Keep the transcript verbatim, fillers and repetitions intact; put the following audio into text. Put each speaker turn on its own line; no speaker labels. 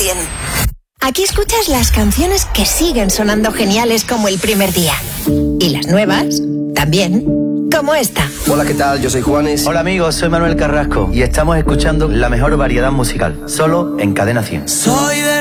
cien. Aquí escuchas las canciones que siguen sonando geniales como el primer día. Y las nuevas, también, como esta.
Hola, ¿qué tal? Yo soy Juanes.
Hola amigos, soy Manuel Carrasco y estamos escuchando la mejor variedad musical, solo en Cadena cien.
Soy de